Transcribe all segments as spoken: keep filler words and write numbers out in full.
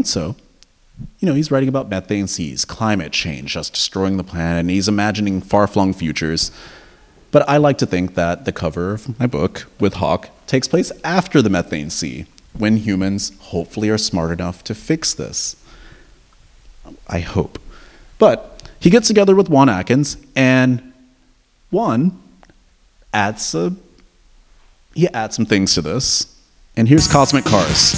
so, you know, he's writing about methane seas, climate change, just destroying the planet, and he's imagining far-flung futures. But I like to think that the cover of my book with Hawk takes place after the methane sea, when humans hopefully are smart enough to fix this. I hope. But he gets together with Juan Atkins, and Juan adds a, he adds some things to this. And here's Cosmic Cars.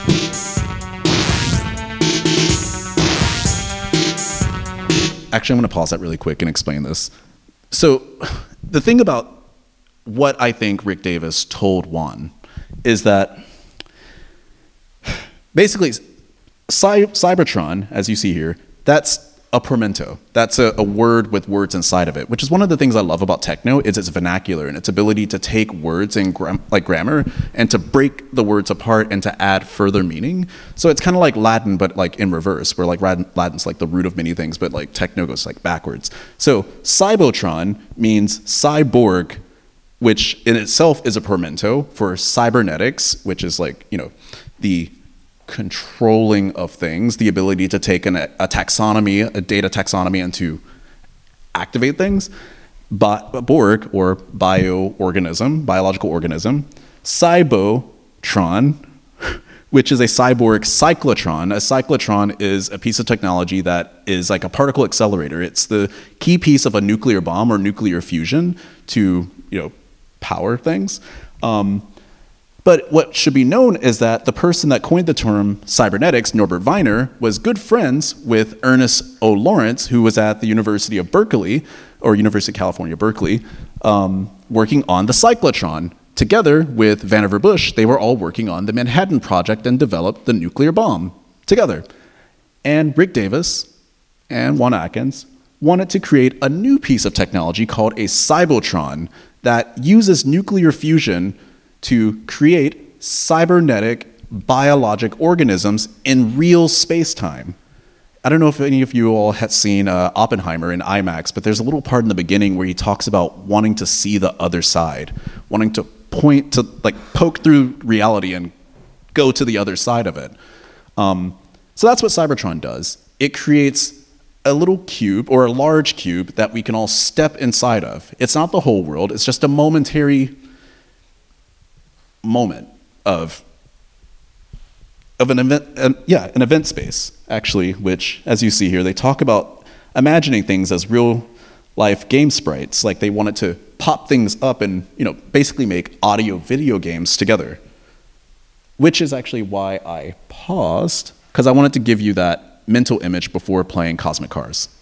Actually, I'm going to pause that really quick and explain this. So the thing about what I think Rick Davis told Juan is that basically Cy- Cybertron, as you see here, that's a portmanteau. That's a, a word with words inside of it, which is one of the things I love about techno is its vernacular and its ability to take words in gram- like grammar and to break the words apart and to add further meaning. So it's kind of like Latin, but like in reverse, where like Latin's like the root of many things, but like techno goes like backwards. So Cybotron means cyborg, which in itself is a portmanteau for cybernetics, which is like, you know, the controlling of things, the ability to take an, a taxonomy, a data taxonomy, and to activate things. But Borg, or bioorganism, biological organism. Cybotron, which is a cyborg cyclotron. A cyclotron is a piece of technology that is like a particle accelerator. It's the key piece of a nuclear bomb or nuclear fusion to, you know, power things. Um, But what should be known is that the person that coined the term cybernetics, Norbert Wiener, was good friends with Ernest O. Lawrence, who was at the University of Berkeley, or University of California, Berkeley, um, working on the cyclotron. Together with Vannevar Bush, they were all working on the Manhattan Project and developed the nuclear bomb together. And Rick Davis and Juan Atkins wanted to create a new piece of technology called a cybotron that uses nuclear fusion to create cybernetic biologic organisms in real space-time. I don't know if any of you all have seen uh, Oppenheimer in IMAX, but there's a little part in the beginning where he talks about wanting to see the other side, wanting to point to, like, poke through reality and go to the other side of it. Um, so that's what Cybertron does. It creates a little cube, or a large cube, that we can all step inside of. It's not the whole world, it's just a momentary moment of of an event, uh, yeah, an event space, actually, which, as you see here, they talk about imagining things as real life game sprites, like they wanted to pop things up and, you know, basically make audio video games together, which is actually why I paused, because I wanted to give you that mental image before playing Cosmic Cars.